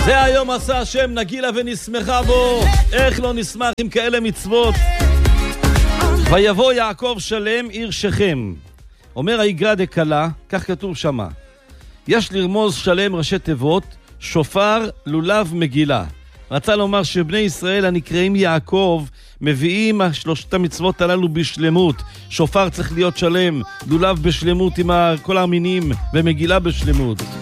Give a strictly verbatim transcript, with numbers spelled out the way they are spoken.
זה היום עשה השם, נגילה ונשמחה בו. איך לא נשמח עם כאלה מצוות? ויבוא יעקב שלם עיר שכם. אומר היגרא דקלה, כך כתוב שמה. יש לרמוז שלם ראשי תיבות, שופר, לולב, מגילה. רצה לומר שבני ישראל הנקראים יעקב מביאים שלושת המצוות הללו בשלמות. שופר צריך להיות שלם, לולב בשלמות עם כל המינים ומגילה בשלמות.